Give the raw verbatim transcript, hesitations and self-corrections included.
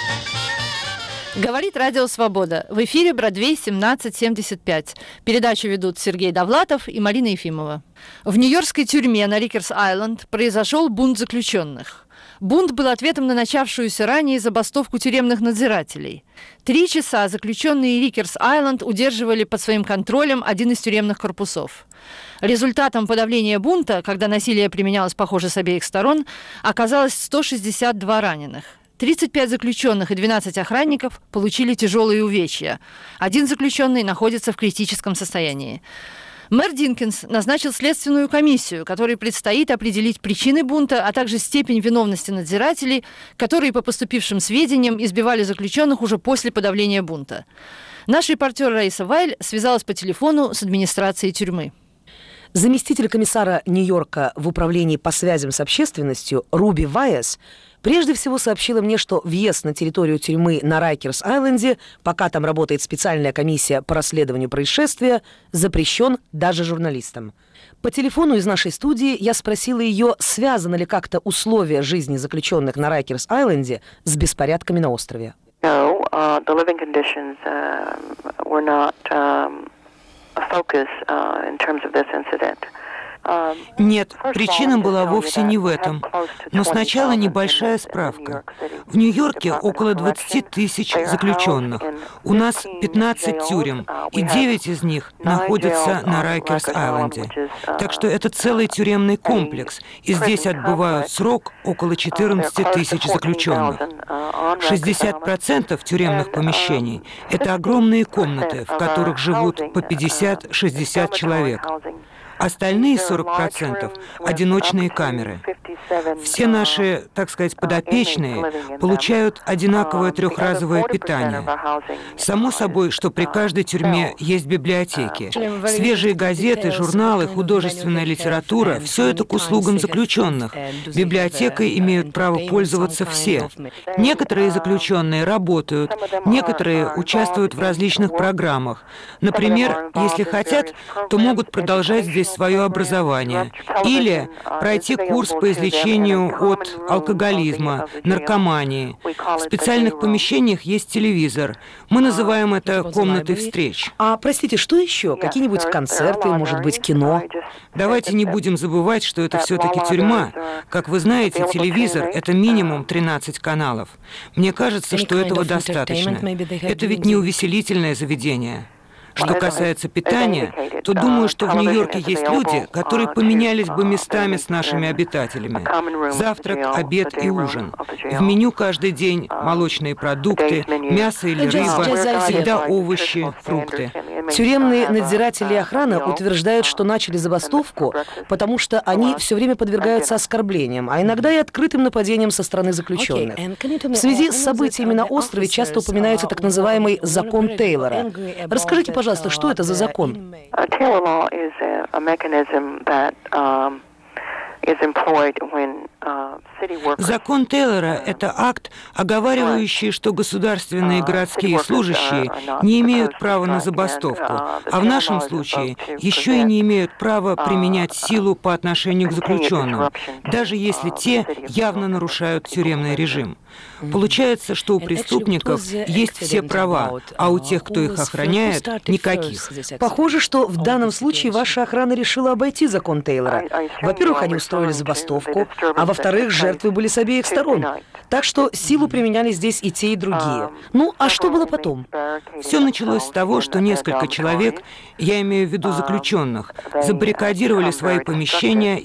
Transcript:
Говорит Радио Свобода. В эфире Бродвей семнадцать семьдесят пять. Передачу ведут Сергей Довлатов и Марина Ефимова. В нью-йоркской тюрьме на Рикерс-Айленд произошел бунт заключенных. Бунт был ответом на начавшуюся ранее забастовку тюремных надзирателей. Три часа заключенные Рикерс-Айленд удерживали под своим контролем один из тюремных корпусов. Результатом подавления бунта, когда насилие применялось, похоже, с обеих сторон, оказалось сто шестьдесят два раненых. тридцать пять заключенных и двенадцать охранников получили тяжелые увечья. Один заключенный находится в критическом состоянии. Мэр Динкинс назначил следственную комиссию, которой предстоит определить причины бунта, а также степень виновности надзирателей, которые, по поступившим сведениям, избивали заключенных уже после подавления бунта. Наш репортер Раиса Вайль связалась по телефону с администрацией тюрьмы. Заместитель комиссара Нью-Йорка в управлении по связям с общественностью Руби Вайес прежде всего сообщила мне, что въезд на территорию тюрьмы на Райкерс-Айленде, пока там работает специальная комиссия по расследованию происшествия, запрещен даже журналистам. По телефону из нашей студии я спросила ее, связаны ли как-то условия жизни заключенных на Райкерс-Айленде с беспорядками на острове. No, uh, the living conditions uh, were not um, a focus uh, in terms of this incident. Нет, причина была вовсе не в этом. Но сначала небольшая справка. В Нью-Йорке около двадцати тысяч заключенных. У нас пятнадцать тюрем, и девять из них находятся на Райкерс-Айленде. Так что это целый тюремный комплекс, и здесь отбывают срок около четырнадцати тысяч заключенных. шестьдесят процентов тюремных помещений – это огромные комнаты, в которых живут по пятьдесят-шестьдесят человек. Остальные сорок процентов – одиночные камеры. Все наши, так сказать, подопечные получают одинаковое трехразовое питание. Само собой, что при каждой тюрьме есть библиотеки. Свежие газеты, журналы, художественная литература – все это к услугам заключенных. Библиотекой имеют право пользоваться все. Некоторые заключенные работают, некоторые участвуют в различных программах. Например, если хотят, то могут продолжать здесь свое образование или пройти курс по излечению от алкоголизма, наркомании. В специальных помещениях есть телевизор. Мы называем это комнатой встреч. А, простите, что еще? Какие-нибудь концерты, может быть, кино? Давайте не будем забывать, что это все-таки тюрьма. Как вы знаете, телевизор — это минимум тринадцать каналов. Мне кажется, что этого достаточно. Это ведь не увеселительное заведение. Что касается питания, то думаю, что в Нью-Йорке есть люди, которые поменялись бы местами с нашими обитателями. Завтрак, обед и ужин. В меню каждый день молочные продукты, мясо или рыба, всегда овощи, фрукты. Тюремные надзиратели и охрана утверждают, что начали забастовку, потому что они все время подвергаются оскорблениям, а иногда и открытым нападениям со стороны заключенных. В связи с событиями на острове часто упоминается так называемый закон Тейлора. Расскажите, пожалуйста, Пожалуйста, что это за закон? Закон Тейлора – это акт, оговаривающий, что государственные и городские служащие не имеют права на забастовку, а в нашем случае еще и не имеют права применять силу по отношению к заключенным, даже если те явно нарушают тюремный режим. Получается, что у преступников есть все права, а у тех, кто их охраняет, никаких. Похоже, что в данном случае ваша охрана решила обойти закон Тейлора. Во-первых, они устроили забастовку, а во-вторых, жертвы были с обеих сторон. Так что силу применяли здесь и те, и другие. Ну, а что было потом? Все началось с того, что несколько человек, я имею в виду заключенных, забаррикадировали свои помещения